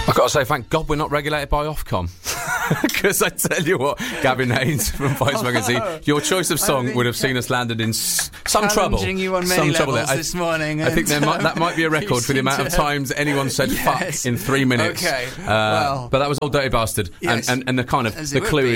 I've got to say, thank God we're not regulated by Ofcom. Because I tell you what, Gavin Haynes from Vice Magazine, your choice of song would have seen us landed in some trouble. You on many levels this morning. I think that might be a record for the amount of times anyone said fuck in 3 minutes. Okay. But that was Old Dirty Bastard. Yes. And the kind of the clue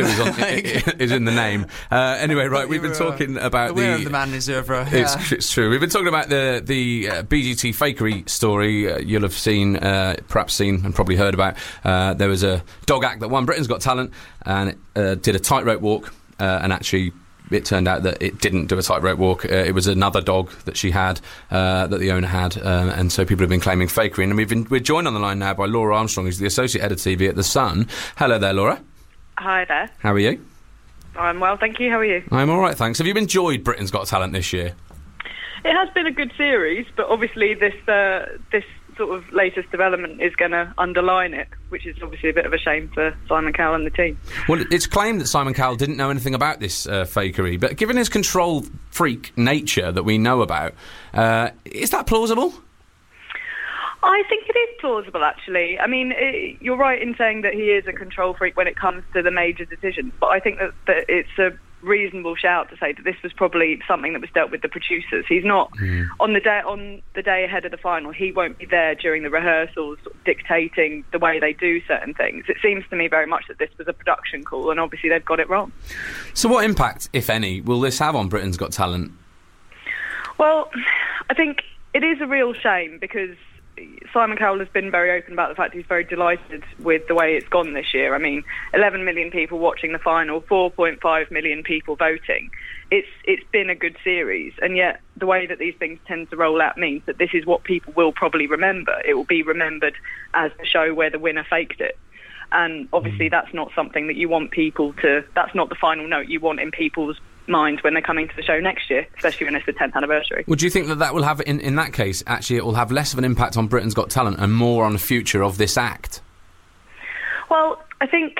is in the name. Anyway, right, we've been talking about the man reservoir. It's true. We've been talking about the BGT fakery story. You'll have seen, perhaps seen and probably heard about. There was a dog act that won Britain's Got Talent and it did a tightrope walk, and actually it turned out that it didn't do a tightrope walk. It was another dog that she had, that the owner had, and so people have been claiming fakery. And we're joined on the line now by Laura Armstrong, who's the associate editor of TV at The Sun. Hello there, Laura. Hi there. How are you? I'm well, thank you. How are you? I'm all right, thanks. Have you enjoyed Britain's Got Talent this year? It has been a good series, but obviously this sort of latest development is going to underline it, which is obviously a bit of a shame for Simon Cowell and the team. Well, it's claimed that Simon Cowell didn't know anything about this fakery, but given his control freak nature that we know about, is that plausible? I think it is plausible, actually. I mean, you're right in saying that he is a control freak when it comes to the major decisions, but I think that it's a reasonable shout to say that this was probably something that was dealt with the producers. He's not on the day ahead of the final. He won't be there during the rehearsals, sort of dictating the way they do certain things. It seems to me very much that this was a production call, and obviously they've got it wrong. So, what impact, if any, will this have on Britain's Got Talent? Well, I think it is a real shame because Simon Cowell has been very open about the fact he's very delighted with the way it's gone this year. I mean, 11 million people watching the final, 4.5 million people voting. It's been a good series, and yet the way that these things tend to roll out means that this is what people will probably remember. It will be remembered as the show where the winner faked it. And obviously that's not something that you want people to... That's not the final note you want in people's minds when they're coming to the show next year, especially when it's the 10th anniversary. Would you think that will have, in that case, actually it will have less of an impact on Britain's Got Talent and more on the future of this act? Well, I think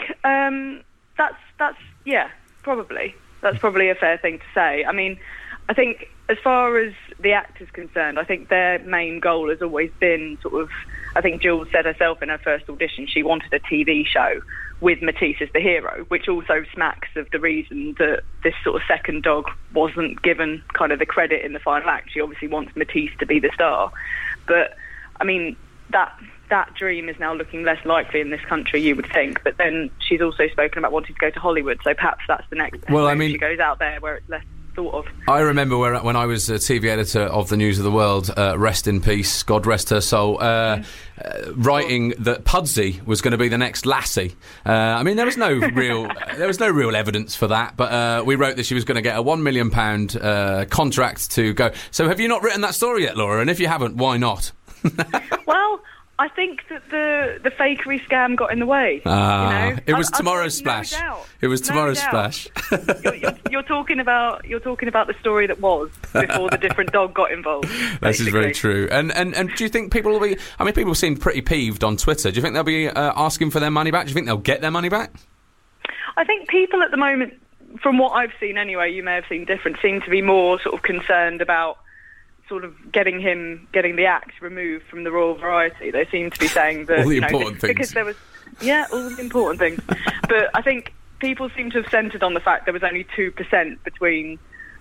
that's probably. That's probably a fair thing to say. I mean, I think as far as the act is concerned, I think their main goal has always been sort of, I think Jules said herself in her first audition, she wanted a TV show with Matisse as the hero, which also smacks of the reason that this sort of second dog wasn't given kind of the credit in the final act. She obviously wants Matisse to be the star. But, I mean, that dream is now looking less likely in this country, you would think. But then she's also spoken about wanting to go to Hollywood, so perhaps that's the next step. Well, I mean, she goes out there where it's less thought of. I remember when I was a TV editor of the News of the World, rest in peace, God rest her soul, writing that Pudsey was going to be the next Lassie. I mean, there was no real evidence for that, but we wrote that she was going to get a £1 million contract to go. So have you not written that story yet, Laura? And if you haven't, why not? Well, I think that the fakery scam got in the way. It was tomorrow's splash. No doubt. It was tomorrow's splash. You're talking about the story that was before the different dog got involved. This is very true. And do you think people will be? I mean, people seem pretty peeved on Twitter. Do you think they'll be asking for their money back? Do you think they'll get their money back? I think people at the moment, from what I've seen anyway, you may have seen different, seem to be more sort of concerned about sort of getting the act removed from the Royal Variety. They seem to be saying that all the important things. Because there was all the important things. But I think people seem to have centred on the fact there was only 2% between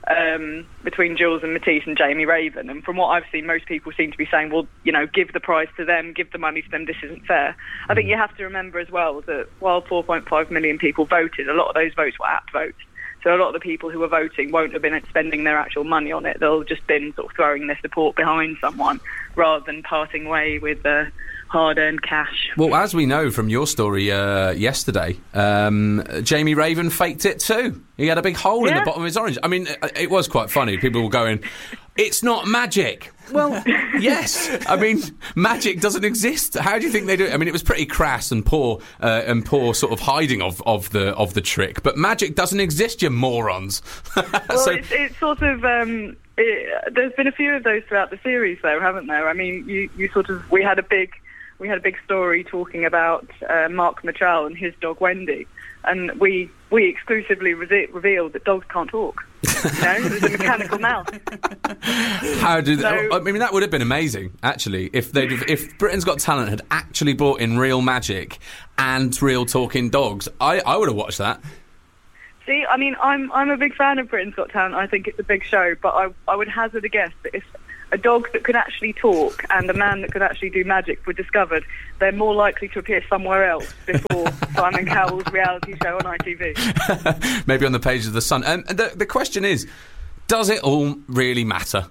Jules and Matisse and Jamie Raven, and from what I've seen, most people seem to be saying, well, give the prize to them, give the money to them, this isn't fair. I think you have to remember as well that while 4.5 million people voted, a lot of those votes were app votes. So a lot of the people who are voting won't have been spending their actual money on it. They'll have just been sort of throwing their support behind someone rather than parting way with hard-earned cash. Well, as we know from your story yesterday, Jamie Raven faked it too. He had a big hole in the bottom of his orange. I mean, it was quite funny. People were going, it's not magic. Well, yes. I mean, magic doesn't exist. How do you think they do it? I mean, it was pretty crass and poor sort of hiding of the trick. But magic doesn't exist, you morons. Well, it's sort of... there's been a few of those throughout the series, though, haven't there? I mean, we had a big we had a big story talking about Mark Mitchell and his dog Wendy, and we exclusively revealed that dogs can't talk. It was a mechanical mouth. How did? I mean, that would have been amazing, actually, if Britain's Got Talent had actually brought in real magic and real talking dogs. I would have watched that. See, I mean, I'm a big fan of Britain's Got Talent. I think it's a big show, but I would hazard a guess that if a dog that could actually talk and a man that could actually do magic were discovered, they're more likely to appear somewhere else before Simon Cowell's reality show on ITV. Maybe on the pages of The Sun. The question is, does it all really matter?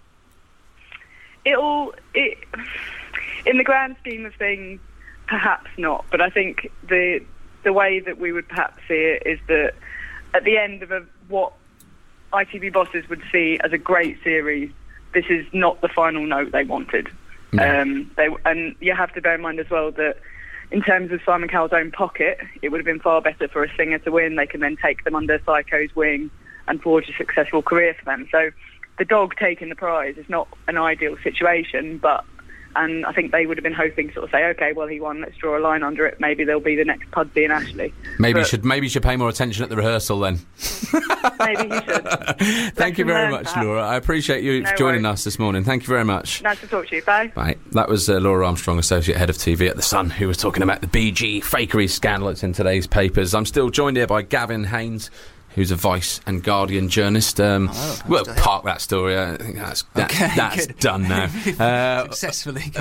In the grand scheme of things, perhaps not. But I think the way that we would perhaps see it is that at the end of what ITV bosses would see as a great series, this is not the final note they wanted. No. And you have to bear in mind as well that in terms of Simon Cowell's own pocket, it would have been far better for a singer to win. They can then take them under Psycho's wing and forge a successful career for them. So the dog taking the prize is not an ideal situation, and I think they would have been hoping to sort of say, OK, well, he won, let's draw a line under it. Maybe there'll be the next Pudsey and Ashley. Maybe you should pay more attention at the rehearsal then. Maybe he should. Thank you very much, perhaps. Laura. I appreciate you joining us this morning. Thank you very much. Nice to talk to you. Bye. Bye. That was Laura Armstrong, Associate Head of TV at The Sun, who was talking about the BG fakery scandal that's in today's papers. I'm still joined here by Gavin Haynes, who's a Vice and Guardian journalist. We'll park that story. I think that's done now. Successfully.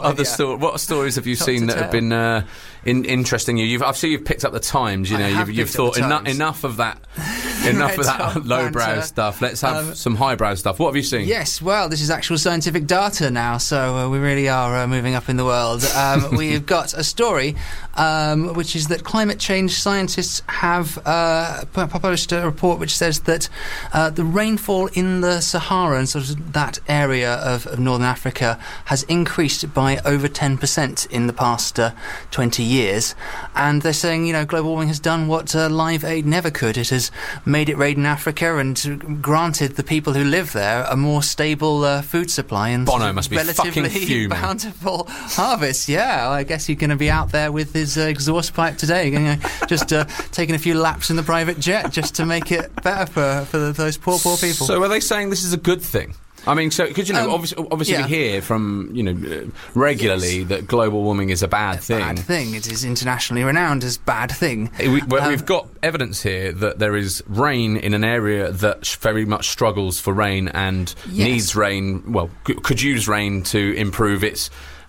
What stories have you seen that have been interesting you? I've seen you've picked up the Times. You've thought enough of that. Enough of that lowbrow stuff. Let's have some highbrow stuff. What have you seen? Yes, well, this is actual scientific data now, so we really are moving up in the world. We've got a story, which is that climate change scientists have published a report which says that the rainfall in the Sahara and sort of that area of northern Africa has increased by over 10% in the past 20 years. And they're saying, global warming has done what Live Aid never could. It has made it rain in Africa and granted the people who live there a more stable food supply and Bono must be fucking fuming. Bountiful harvest. Yeah, I guess he's going to be out there with his exhaust pipe today, just taking a few laps in the private jet just to make it better for those poor people. So are they saying this is a good thing? I mean, so because obviously we hear from regularly that global warming is a bad thing. Bad thing. It is internationally renowned as bad thing. We've got evidence here that there is rain in an area that very much struggles for rain and needs rain. Well, could use rain to improve its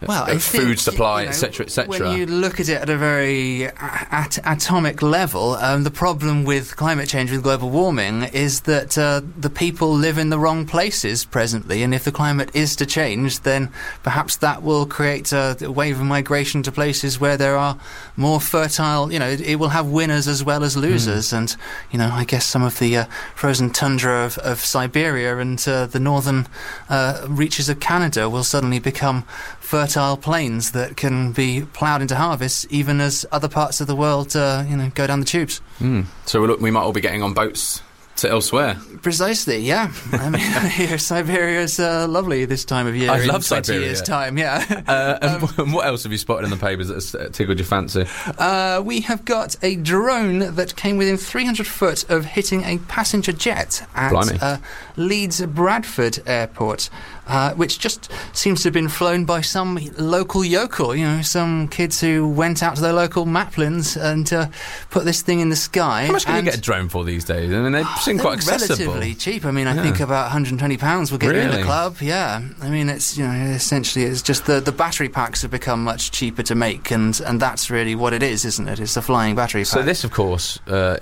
food supply, etc., etc. When you look at it at a very atomic level, the problem with climate change, with global warming, is that the people live in the wrong places presently, and if the climate is to change, then perhaps that will create a wave of migration to places where there are more fertile, it will have winners as well as losers, and, I guess some of the frozen tundra of Siberia and the northern reaches of Canada will suddenly become fertile plains that can be ploughed into harvest, even as other parts of the world, go down the tubes. So we might all be getting on boats to elsewhere. Precisely, yeah. I mean, Siberia's lovely this time of year. I love Siberia. 20 years' time, yeah. And what else have you spotted in the papers that's tickled your fancy? We have got a drone that came within 300 foot of hitting a passenger jet at Leeds Bradford Airport. Which just seems to have been flown by some local yokel, some kids who went out to their local Maplins and put this thing in the sky. How much can you get a drone for these days? I mean, they seem quite accessible. Relatively cheap. I mean, I think about £120 will get you in the club. Yeah. I mean, it's essentially it's just the battery packs have become much cheaper to make, and that's really what it is, isn't it? It's the flying battery pack. So this, of course,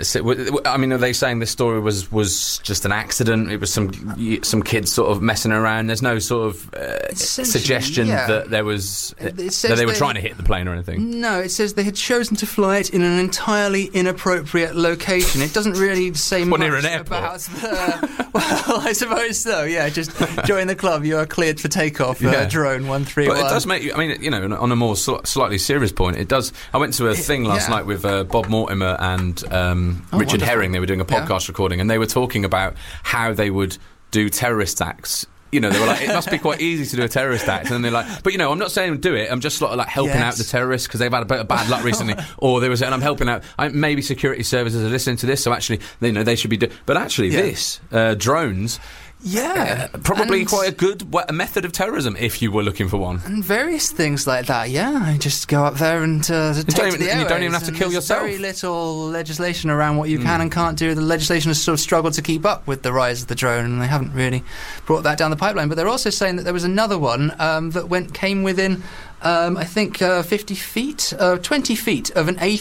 I mean, are they saying this story was just an accident? It was some kids sort of messing around. There's no sort of suggestion that there was that they were trying to hit the plane or anything. No, it says they had chosen to fly it in an entirely inappropriate location. It doesn't really say much near an airport. About well, I suppose so. Yeah, just join the club. You are cleared for takeoff. Drone 131. But it does make you. I mean, on a more slightly serious point, it does. I went to a thing last night with Bob Mortimer and Richard wonderful. Herring. They were doing a podcast recording, and they were talking about how they would do terrorist acts they were like, it must be quite easy to do a terrorist act. And then they're like, but I'm not saying do it. I'm just sort of like helping out the terrorists because they've had a bit of bad luck recently. Or and I'm helping out. Maybe security services are listening to this, so actually, they should be doing. But actually, this drones. Yeah, probably quite a good method of terrorism if you were looking for one. And various things like that. Yeah, just go up there and take to the airwaves. You don't even have to kill yourself. Very little legislation around what you can and can't do. The legislation has sort of struggled to keep up with the rise of the drone, and they haven't really brought that down the pipeline. But they're also saying that there was another one that came within, I think, 50 feet, 20 feet of an